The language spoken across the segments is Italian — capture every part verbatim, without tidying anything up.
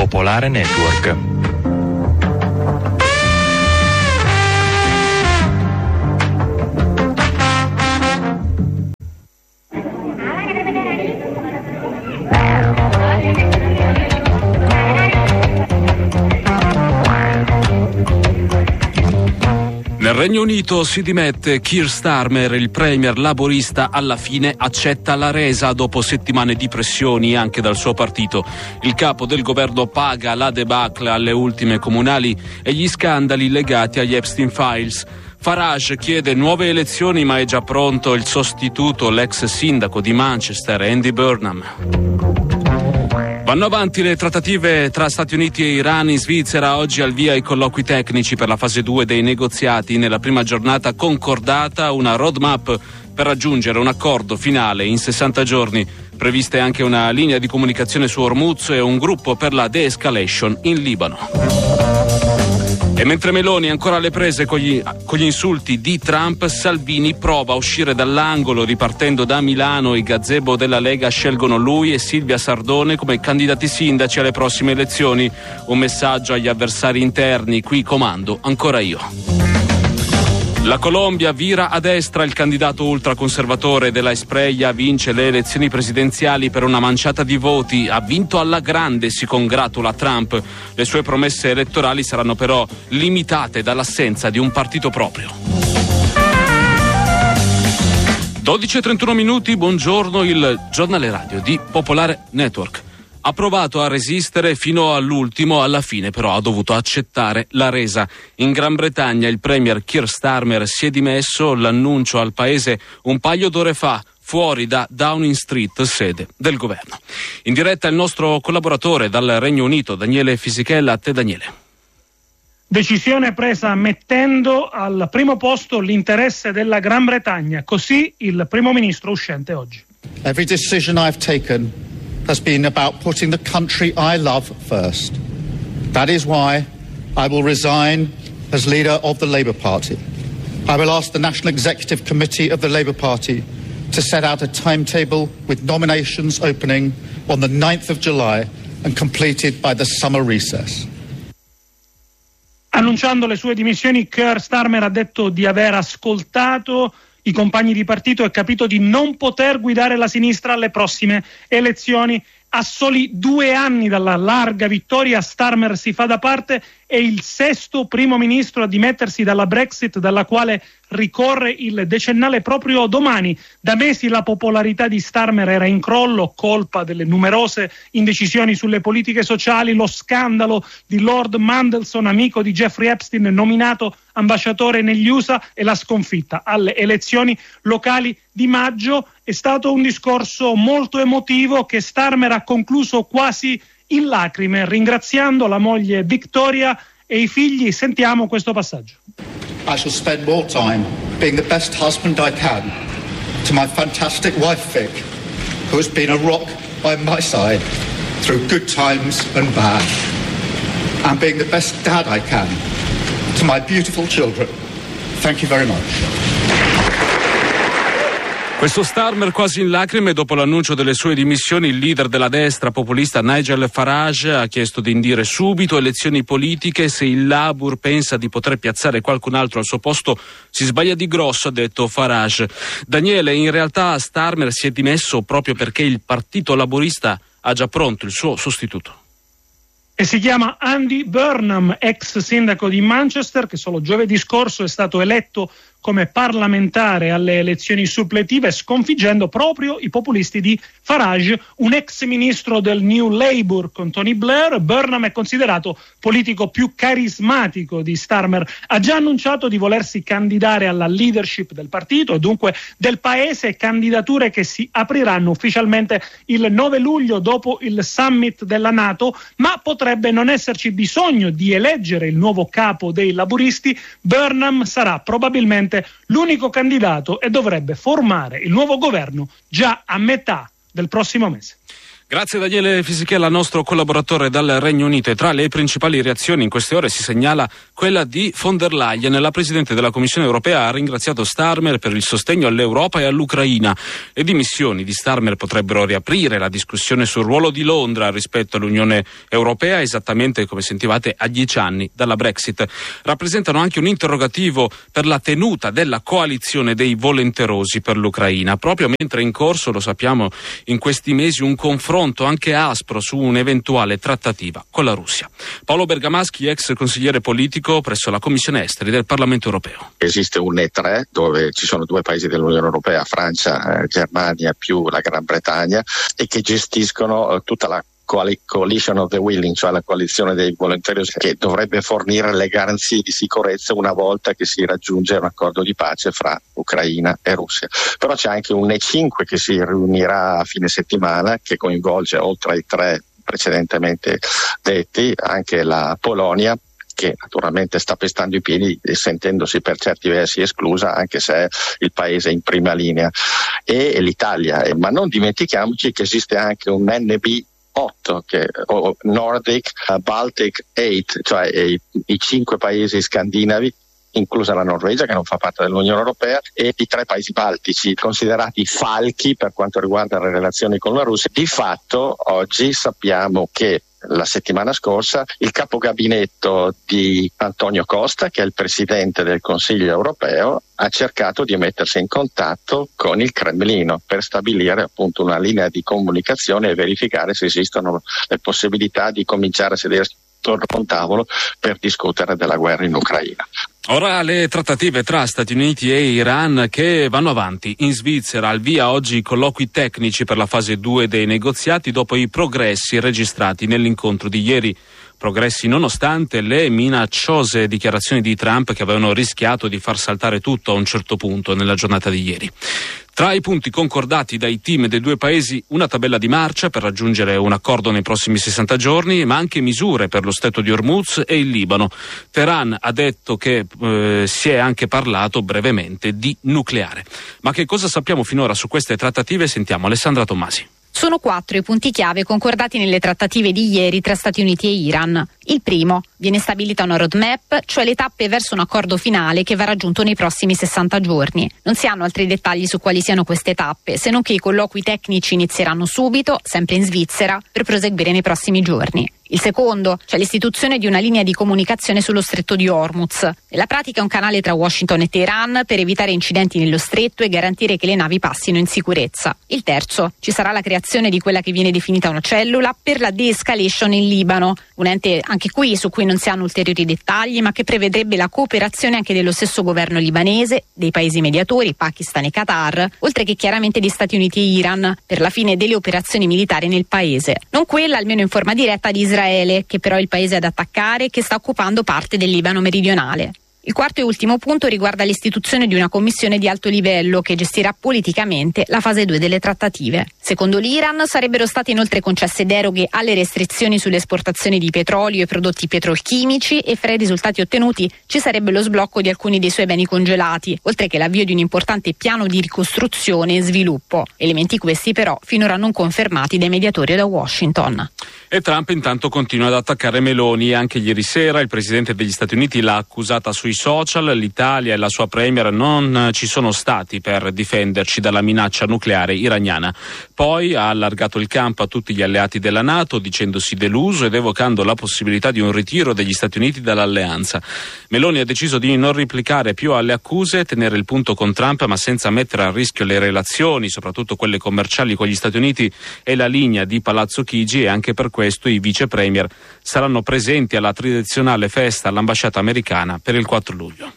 Popolare Network. Nel Regno Unito si dimette Keir Starmer, il premier laborista alla fine accetta la resa dopo settimane di pressioni anche dal suo partito. Il capo del governo paga la debacle alle ultime comunali e gli scandali legati agli Epstein Files. Farage chiede nuove elezioni ma è già pronto il sostituto, l'ex sindaco di Manchester, Andy Burnham. Vanno avanti le trattative tra Stati Uniti e Iran. In Svizzera oggi al via i colloqui tecnici per la fase due dei negoziati. Nella prima giornata concordata una roadmap per raggiungere un accordo finale in sessanta giorni. Previste anche una linea di comunicazione su Hormuz e un gruppo per la de-escalation in Libano. E mentre Meloni è ancora alle prese con gli, con gli insulti di Trump, Salvini prova a uscire dall'angolo. Ripartendo da Milano, i gazebo della Lega scelgono lui e Silvia Sardone come candidati sindaci alle prossime elezioni. Un messaggio agli avversari interni: qui comando ancora io. La Colombia vira a destra, il candidato ultraconservatore della Esprella vince le elezioni presidenziali per una manciata di voti, ha vinto alla grande, si congratula Trump. Le sue promesse elettorali saranno però limitate dall'assenza di un partito proprio. dodici e trentuno minuti, buongiorno, il giornale radio di Popolare Network. Ha provato a resistere fino all'ultimo, alla fine però ha dovuto accettare la resa. In Gran Bretagna il premier Keir Starmer si è dimesso, l'annuncio al paese un paio d'ore fa, fuori da Downing Street, sede del governo. In diretta il nostro collaboratore dal Regno Unito, Daniele Fisichella. A te, Daniele. Decisione presa mettendo al primo posto l'interesse della Gran Bretagna, così il primo ministro uscente oggi. Every decision I've taken has been about putting the country I love first. That is why I will resign as leader of the Labour Party. I will ask the National Executive Committee of the Labour Party to set out a timetable with nominations opening on the ninth of July and completed by the summer recess. Annunciando le sue dimissioni, Keir Starmer ha detto di aver ascoltato i compagni di partito e capito di non poter guidare la sinistra alle prossime elezioni. A soli due anni dalla larga vittoria, Starmer si fa da parte, è il sesto primo ministro a dimettersi dalla Brexit, dalla quale ricorre il decennale proprio domani. Da mesi la popolarità di Starmer era in crollo, colpa delle numerose indecisioni sulle politiche sociali, lo scandalo di Lord Mandelson, amico di Jeffrey Epstein, nominato ambasciatore negli U S A, e la sconfitta alle elezioni locali di maggio. È stato un discorso molto emotivo che Starmer ha concluso quasi in lacrime, ringraziando la moglie Victoria e i figli. Sentiamo questo passaggio. I shall spend more time being the best husband I can to my fantastic wife Vic, who has been a rock by my side through good times and bad, and being the best dad I can to my beautiful children. Thank you very much. Questo Starmer quasi in lacrime dopo l'annuncio delle sue dimissioni. Il leader della destra populista Nigel Farage ha chiesto di indire subito elezioni politiche. Se il Labour pensa di poter piazzare qualcun altro al suo posto si sbaglia di grosso, ha detto Farage. Daniele, in realtà Starmer si è dimesso proprio perché il partito laburista ha già pronto il suo sostituto. E si chiama Andy Burnham, ex sindaco di Manchester, che solo giovedì scorso è stato eletto come parlamentare alle elezioni suppletive, sconfiggendo proprio i populisti di Farage, un ex ministro del New Labour con Tony Blair. Burnham è considerato politico più carismatico di Starmer, ha già annunciato di volersi candidare alla leadership del partito e dunque del paese, candidature che si apriranno ufficialmente il nove luglio dopo il summit della NATO, ma potrebbe non esserci bisogno di eleggere il nuovo capo dei laburisti. Burnham sarà probabilmente l'unico candidato e dovrebbe formare il nuovo governo già a metà del prossimo mese. Grazie Daniele Fisichella, nostro collaboratore dal Regno Unito. E tra le principali reazioni in queste ore si segnala quella di von der Leyen. La Presidente della Commissione Europea ha ringraziato Starmer per il sostegno all'Europa e all'Ucraina. Le dimissioni di Starmer potrebbero riaprire la discussione sul ruolo di Londra rispetto all'Unione Europea, esattamente come sentivate a dieci anni dalla Brexit. Rappresentano anche un interrogativo per la tenuta della coalizione dei volenterosi per l'Ucraina, proprio mentre è in corso, lo sappiamo, in questi mesi un confronto anche aspro su un'eventuale trattativa con la Russia. Paolo Bergamaschi, ex consigliere politico presso la Commissione Esteri del Parlamento Europeo. Esiste un E tre dove ci sono due paesi dell'Unione Europea, Francia, eh, Germania più la Gran Bretagna, e che gestiscono eh, tutta la Coalition of the Willing, cioè la coalizione dei volontarosi, che dovrebbe fornire le garanzie di sicurezza una volta che si raggiunge un accordo di pace fra Ucraina e Russia. Però c'è anche un E cinque che si riunirà a fine settimana, che coinvolge, oltre ai tre precedentemente detti, anche la Polonia, che naturalmente sta pestando i piedi e sentendosi per certi versi esclusa, anche se è il paese in prima linea, e l'Italia. Ma non dimentichiamoci che esiste anche un N B otto, che, o Nordic uh, Baltic otto, cioè i, i cinque paesi scandinavi, inclusa la Norvegia che non fa parte dell'Unione Europea, e i tre paesi baltici, considerati falchi per quanto riguarda le relazioni con la Russia. Di fatto oggi sappiamo che la settimana scorsa il capogabinetto di Antonio Costa, che è il presidente del Consiglio europeo, ha cercato di mettersi in contatto con il Cremlino per stabilire appunto una linea di comunicazione e verificare se esistono le possibilità di cominciare a sedersi attorno a un tavolo per discutere della guerra in Ucraina. Ora le trattative tra Stati Uniti e Iran che vanno avanti. In Svizzera al via oggi i colloqui tecnici per la fase due dei negoziati dopo i progressi registrati nell'incontro di ieri. Progressi nonostante le minacciose dichiarazioni di Trump che avevano rischiato di far saltare tutto a un certo punto nella giornata di ieri. Tra i punti concordati dai team dei due paesi, una tabella di marcia per raggiungere un accordo nei prossimi sessanta giorni, ma anche misure per lo stretto di Hormuz e il Libano. Teheran ha detto che eh, si è anche parlato brevemente di nucleare. Ma che cosa sappiamo finora su queste trattative? Sentiamo Alessandra Tommasi. Sono quattro i punti chiave concordati nelle trattative di ieri tra Stati Uniti e Iran. Il primo, viene stabilita una roadmap, cioè le tappe verso un accordo finale che va raggiunto nei prossimi sessanta giorni. Non si hanno altri dettagli su quali siano queste tappe, se non che i colloqui tecnici inizieranno subito, sempre in Svizzera, per proseguire nei prossimi giorni. Il secondo, cioè l'istituzione di una linea di comunicazione sullo stretto di Hormuz. Nella pratica è un canale tra Washington e Teheran per evitare incidenti nello stretto e garantire che le navi passino in sicurezza. Il terzo, ci sarà la creazione di quella che viene definita una cellula per la de-escalation in Libano, un ente anche qui su cui non si hanno ulteriori dettagli, ma che prevedrebbe la cooperazione anche dello stesso governo libanese, dei paesi mediatori, Pakistan e Qatar, oltre che chiaramente di Stati Uniti e Iran, per la fine delle operazioni militari nel paese. Non quella, almeno in forma diretta, di Israele. Israele, che però è il paese ad attaccare e che sta occupando parte del Libano meridionale. Il quarto e ultimo punto riguarda l'istituzione di una commissione di alto livello che gestirà politicamente la fase due delle trattative. Secondo l'Iran sarebbero state inoltre concesse deroghe alle restrizioni sulle esportazioni di petrolio e prodotti petrolchimici e fra i risultati ottenuti ci sarebbe lo sblocco di alcuni dei suoi beni congelati, oltre che l'avvio di un importante piano di ricostruzione e sviluppo. Elementi questi però finora non confermati dai mediatori da Washington. E Trump intanto continua ad attaccare Meloni. Anche ieri sera il presidente degli Stati Uniti l'ha accusata sui social. L'Italia e la sua premier non ci sono stati per difenderci dalla minaccia nucleare iraniana. Poi ha allargato il campo a tutti gli alleati della NATO, dicendosi deluso ed evocando la possibilità di un ritiro degli Stati Uniti dall'alleanza. Meloni ha deciso di non replicare più alle accuse, tenere il punto con Trump ma senza mettere a rischio le relazioni, soprattutto quelle commerciali con gli Stati Uniti, e la linea di Palazzo Chigi, e anche per questo i vice premier saranno presenti alla tradizionale festa all'ambasciata americana per il quattro luglio.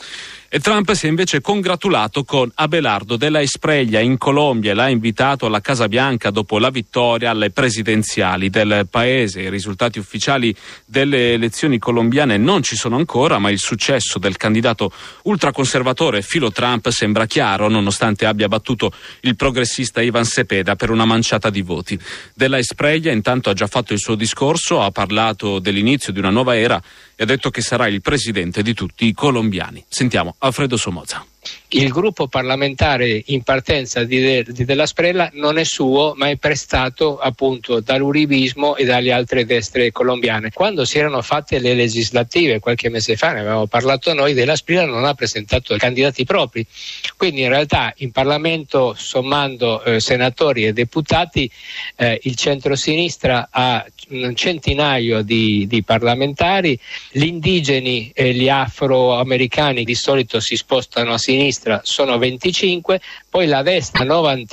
E Trump si è invece congratulato con Abelardo della Espriella in Colombia e l'ha invitato alla Casa Bianca dopo la vittoria alle presidenziali del paese. I risultati ufficiali delle elezioni colombiane non ci sono ancora, ma il successo del candidato ultraconservatore filo Trump sembra chiaro, nonostante abbia battuto il progressista Ivan Cepeda per una manciata di voti. Della Espriella intanto ha già fatto il suo discorso, ha parlato dell'inizio di una nuova era e ha detto che sarà il presidente di tutti i colombiani. Sentiamo Alfredo Somoza. Il gruppo parlamentare in partenza di, de, di Della Sprella non è suo, ma è prestato appunto dall'uribismo e dalle altre destre colombiane. Quando si erano fatte le legislative qualche mese fa, ne avevamo parlato noi, Della Sprella non ha presentato candidati propri, quindi in realtà in Parlamento, sommando eh, senatori e deputati, eh, il centrosinistra ha un centinaio di, di parlamentari, gli indigeni e gli afroamericani di solito si spostano a sinistra, sono venticinque, poi la destra novanti